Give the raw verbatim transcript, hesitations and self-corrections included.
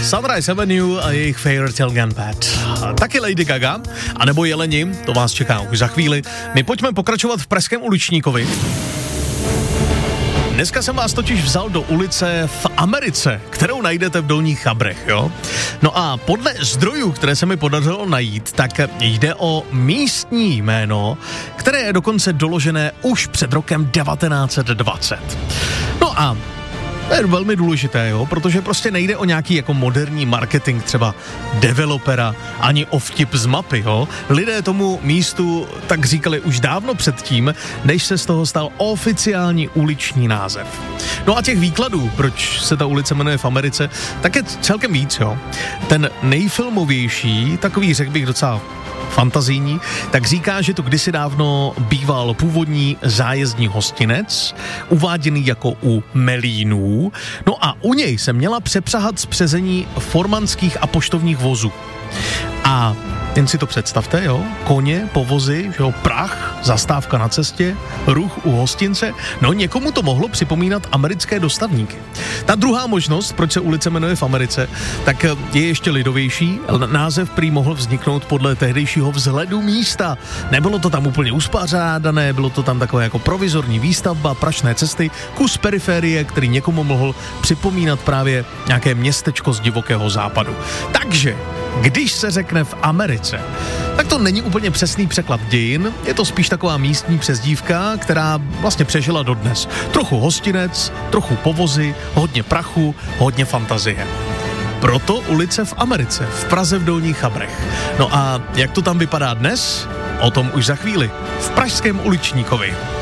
Sunrise Avenue a jejich Fairytale Gunpad. Taky Lady Gaga, anebo Jeleni, to vás čeká už za chvíli. My pojďme pokračovat v pražském uličníkovi. Dneska jsem vás totiž vzal do ulice v Americe, kterou najdete v Dolních Chabrech, jo? No a podle zdrojů, které se mi podařilo najít, tak jde o místní jméno, které je dokonce doložené už před rokem devatenáct set dvacet. No a to je velmi důležité, jo, protože prostě nejde o nějaký jako moderní marketing třeba developera, ani o vtip z mapy, jo. Lidé tomu místu tak říkali už dávno předtím, než se z toho stal oficiální uliční název. No a těch výkladů, proč se ta ulice jmenuje v Americe, tak je celkem víc, jo. Ten nejfilmovější, takový řekl bych docela fantazijní, tak říká, že to kdysi dávno býval původní zájezdní hostinec, uváděný jako u Melínů, no a u něj se měla přepřahat zpřezení formanských a poštovních vozů. A jen si to představte, jo, koně, povozy, jo, prach, zastávka na cestě, ruch u hostince, no někomu to mohlo připomínat americké dostavníky. Ta druhá možnost, proč se ulice jmenuje v Americe, tak je ještě lidovější. Název prý mohl vzniknout podle tehdejšího vzhledu místa. Nebylo to tam úplně uspořádané, bylo to tam takové jako provizorní výstavba, prašné cesty, kus periférie, který někomu mohl připomínat právě nějaké městečko z divokého západu. Takže když se řekne v Americe, tak to není úplně přesný překlad dějin, je to spíš taková místní přezdívka, která vlastně přežila dodnes. Trochu hostinec, trochu povozy, hodně prachu, hodně fantazie. Proto ulice v Americe, v Praze v Dolních Chabrech. No a jak to tam vypadá dnes? O tom už za chvíli v pražském uličníkovi.